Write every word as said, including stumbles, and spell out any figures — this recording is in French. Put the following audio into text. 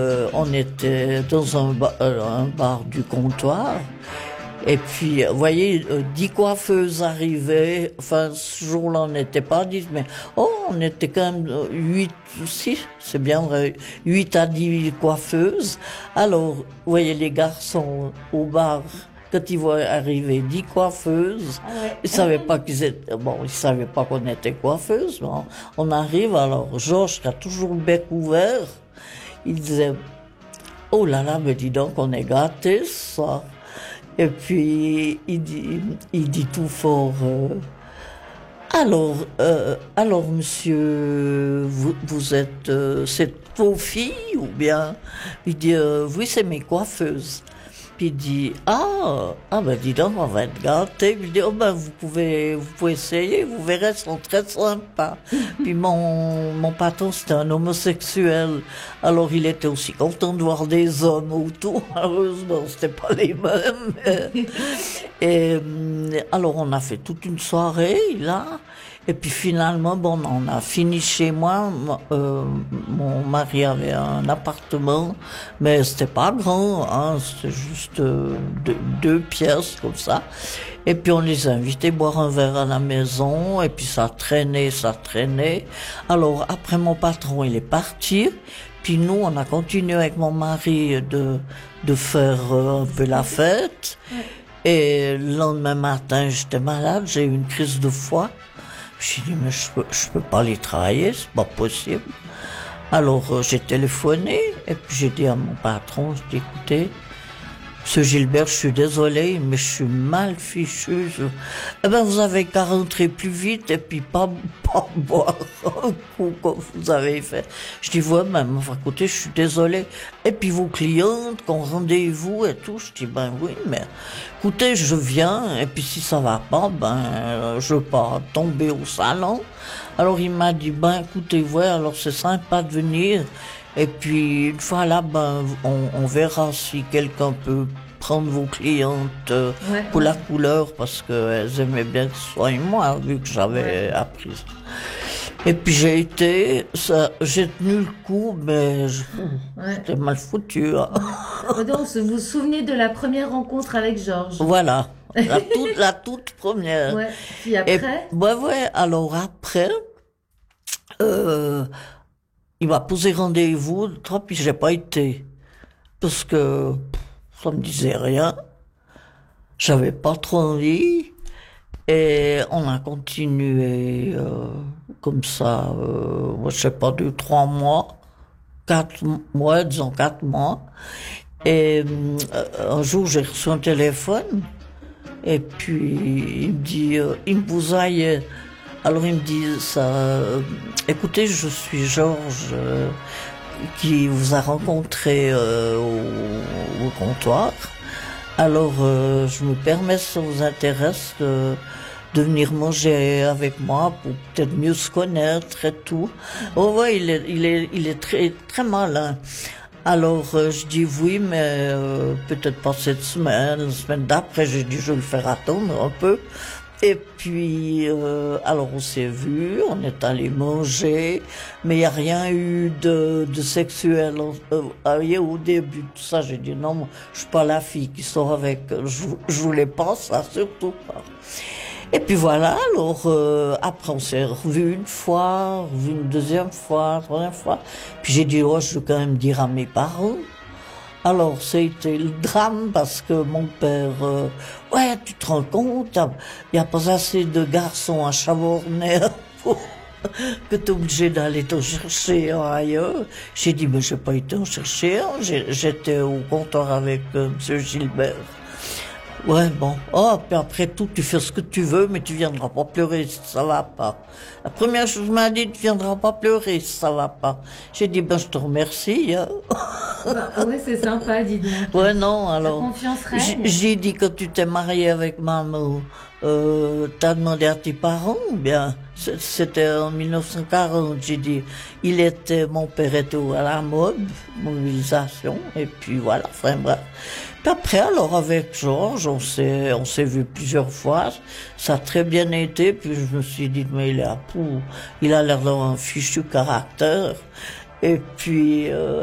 Euh, on était dans un, ba euh, un bar du comptoir. Et puis, vous voyez, euh, dix coiffeuses arrivaient. Enfin, ce jour-là, on n'était pas dix, mais oh, on était quand même euh, huit ou six, c'est bien vrai, huit à dix coiffeuses. Alors, vous voyez, les garçons au bar, quand ils voient arriver dix coiffeuses, Ah ouais. ils savaient pas qu'ils étaient, bon, ils savaient pas qu'on était coiffeuses. Bon, on arrive, alors Georges, qui a toujours le bec ouvert, il disait, oh là là, mais dis donc, on est gâtés, ça. Et puis, il dit, il dit tout fort, euh, alors, euh, alors, monsieur, vous, vous êtes, euh, c'est vos filles ou bien? Il dit, euh, oui, c'est mes coiffeuses. Puis il dit, ah, ah ben dis donc, on va être gâtés. Puis il dit, oh ben vous pouvez, vous pouvez essayer, vous verrez, elles sont très sympas. Puis mon, mon patron, c'était un homosexuel. Alors il était aussi content de voir des hommes autour. Heureusement, c'était pas les mêmes. Et alors on a fait toute une soirée, là. Et puis finalement, bon, on a fini chez moi. Euh, mon mari avait un appartement, mais c'était pas grand, hein, c'était juste euh, deux, deux pièces comme ça. Et puis on les a invités à boire un verre à la maison, et puis ça traînait, ça traînait. Alors après mon patron, il est parti. Puis nous, on a continué avec mon mari de, de faire euh, un peu la fête. Et le lendemain matin, j'étais malade, j'ai eu une crise de foie. J'ai dit, mais je peux, je peux pas aller travailler, c'est pas possible. Alors, euh, j'ai téléphoné, et puis j'ai dit à mon patron, j'ai dit, écoutez, Monsieur Gilbert, je suis désolé, mais je suis mal fichu. Je... Eh ben, vous avez qu'à rentrer plus vite, et puis pas, pas boire un coup comme vous avez fait. Je dis, ouais, même, enfin, écoutez, je suis désolé. Et puis vos clientes, qu'on rendez-vous et tout, je dis, ben oui, mais écoutez, je viens, et puis si ça va pas, ben, je vais pas tomber au salon. Alors il m'a dit, ben écoutez, ouais, alors c'est sympa de venir. Et puis, une fois là, ben, on, on verra si quelqu'un peut prendre vos clientes euh, Ouais. pour la couleur, parce qu'elles aimaient bien que ce soit moi, vu que j'avais Ouais. appris. Et puis j'ai été, ça, j'ai tenu le coup, mais je- Ouais. j'étais mal foutu. Hein. Donc, vous vous souvenez de la première rencontre avec Georges? Voilà, la toute, la toute première. Ouais. Puis Et, après? ouais, ouais, alors après, euh, il m'a posé rendez-vous, puis j'ai pas été. Parce que ça me disait rien. J'avais pas trop envie. Et on a continué euh, comme ça, euh, je sais pas, deux, trois mois. Quatre mois, disons quatre mois. Et euh, un jour, j'ai reçu un téléphone. Et puis, il me dit, euh, il me bousaille. Alors, il me dit, ça, euh, écoutez, je suis Georges, euh, qui vous a rencontré euh, au, au comptoir. Alors, euh, je me permets, si ça vous intéresse, de, de venir manger avec moi pour peut-être mieux se connaître et tout. Oh ouais, il est, il est, il est très, très malin. Alors, euh, je dis oui, mais euh, peut-être pas cette semaine, la semaine d'après. J'ai dit, je vais le faire attendre un peu. Et puis, euh, alors on s'est vu, on est allé manger, mais il n'y a rien eu de, de sexuel. Euh, euh, au début, tout ça, j'ai dit non, moi, je suis pas la fille qui sort avec, je, je voulais pas ça, surtout pas. Et puis voilà, alors euh, après on s'est revu une fois, revu une deuxième fois, troisième fois. Puis j'ai dit, oh, je veux quand même dire à mes parents. Alors, c'était le drame parce que mon père, euh, ouais, tu te rends compte, il n'y a pas assez de garçons à Chavornay pour que tu es obligé d'aller te chercher ailleurs. J'ai dit, mais j'ai pas été en chercher un, j'étais au comptoir avec euh, Monsieur Gilbert. Ouais, bon. Oh, puis après tout, tu fais ce que tu veux, mais tu viendras pas pleurer si ça va pas. La première chose m'a dit, tu viendras pas pleurer si ça va pas. J'ai dit, ben, je te remercie, hein. Bah, ouais, c'est sympa, dis donc. Ouais, non, La alors. confiance j- règne. J'ai dit, quand tu t'es marié avec maman, euh, t'as demandé à tes parents, ou bien, c- c'était en mille neuf cent quarante, j'ai dit, il était, mon père était à la mode, mobilisation, et puis voilà, enfin bref. Puis après, alors, avec Georges, on s'est, on s'est vu plusieurs fois, ça a très bien été, puis je me suis dit, mais il est à pou, il a l'air d'avoir un fichu caractère, et puis, euh,